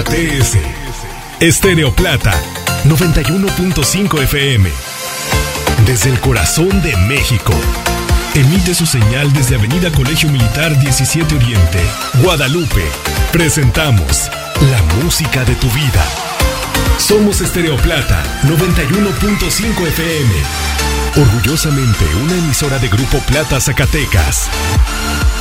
ATS. Estéreo Plata, 91.5 FM. Desde el corazón de México. Emite su señal desde Avenida Colegio Militar 17 Oriente, Guadalupe. Presentamos la música de tu vida. Somos Estéreo Plata, 91.5 FM. Orgullosamente una emisora de Grupo Plata Zacatecas.